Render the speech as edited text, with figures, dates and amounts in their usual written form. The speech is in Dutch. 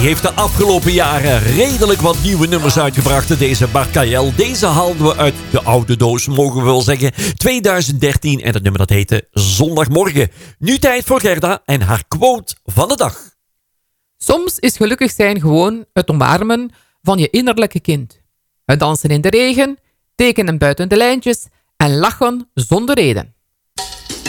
heeft de afgelopen jaren redelijk wat nieuwe nummers uitgebracht. Deze Bart Kael. Deze haalden we uit de oude doos, mogen we wel zeggen. 2013 en het nummer dat heette Zondagmorgen. Nu tijd voor Gerda en haar quote van de dag. Soms is gelukkig zijn gewoon het omarmen van je innerlijke kind. Het dansen in de regen, tekenen buiten de lijntjes en lachen zonder reden.